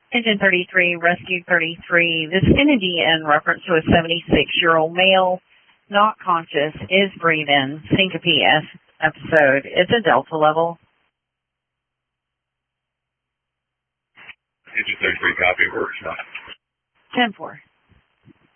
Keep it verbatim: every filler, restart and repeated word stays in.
Engine thirty-three, Rescue thirty-three. This is going to be in reference to a seventy-six-year-old male, not conscious, is breathing, syncope episode. It's a Delta level. Engine thirty-three, copy, works. ten four.